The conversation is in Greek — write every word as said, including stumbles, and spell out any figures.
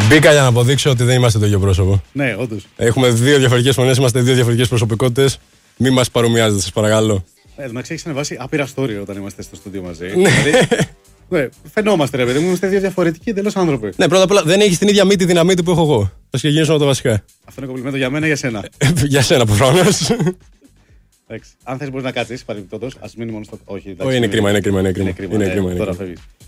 Μπήκα για να αποδείξω ότι δεν είμαστε το ίδιο πρόσωπο. Ναι, όντως. Έχουμε δύο διαφορετικές φωνές, είμαστε δύο διαφορετικές προσωπικότητες. Μην μας παρομοιάζετε, σας παρακαλώ. Ε, εντάξει, έχεις ανεβάσει άπειρα story όταν είμαστε στο στούντιο μαζί. δηλαδή, ναι, φαινόμαστε, ρε παιδί μου, είμαστε δύο διαφορετικοί εντελώς άνθρωποι. Ναι, πρώτα απ' όλα δεν έχεις την ίδια μύτη δυναμίτη που έχω εγώ. Θα ξεκινήσω με το βασικά. Αυτό είναι κομπλιμέντο για μένα ή για σένα. Για σένα προφανώς. Αν θες μπορείς να κάτσεις, παρεμπιπτόντως, ας μείνει μόνο στο. Όχι, Όχι, είναι κρίμα, είναι κρίμα. Είναι κρίμα. Είναι κρίμα. Τώρα φεύγεις.